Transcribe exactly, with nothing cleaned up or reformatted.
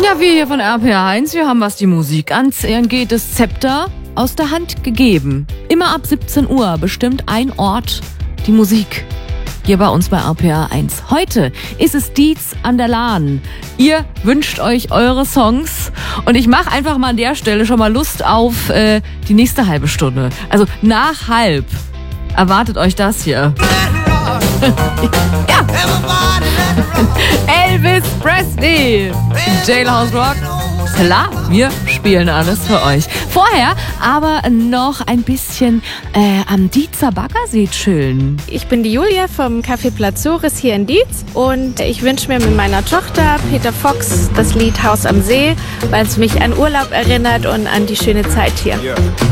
Ja, wir hier von R P R eins, wir haben, was die Musik angeht, das Zepter aus der Hand gegeben. Immer ab siebzehn Uhr bestimmt ein Ort die Musik. Hier bei uns bei R P R eins. Heute ist es Dietz an der Lahn. Ihr wünscht euch eure Songs und ich mache einfach mal an der Stelle schon mal Lust auf äh, die nächste halbe Stunde. Also nach halb erwartet euch das hier. Ja. Elvis Presley, Jailhouse Rock. Klar, wir spielen alles für euch. Vorher aber noch ein bisschen äh, am Dietzer Baggersee chillen. Ich bin die Julia vom Café Plazoris hier in Dietz und ich wünsche mir mit meiner Tochter Peter Fox das Lied Haus am See, weil es mich an Urlaub erinnert und an die schöne Zeit hier. Yeah.